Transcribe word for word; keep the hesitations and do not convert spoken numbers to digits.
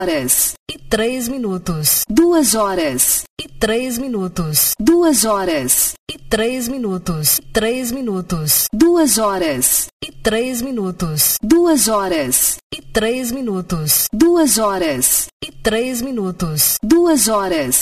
horas e três minutos. Duas horas e três minutos. Duas horas e três minutos. Três minutos. Duas horas e três minutos. Duas horas e três minutos. Duas horas e três minutos. Duas horas